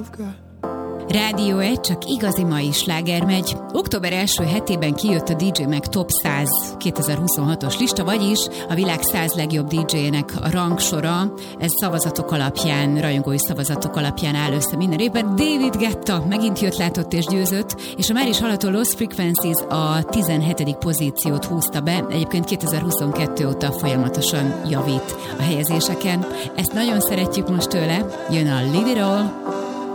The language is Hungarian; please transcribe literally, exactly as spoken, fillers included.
I've got. Rádió egy, csak igazi mai sláger megy. Október első hetében kijött a dé dzsé Mag Top száz kétezer-huszonhatos lista, vagyis a világ száz legjobb dé dzséjének a rangsora. Ez szavazatok alapján, rajongói szavazatok alapján áll össze minden évben. David Guetta megint jött, látott és győzött, és a már is hallható Lost Frequencies a tizenhetedik pozíciót húzta be. Egyébként kétezer-huszonkettő óta folyamatosan javít a helyezéseken. Ezt nagyon szeretjük most tőle. Jön a Leave It All.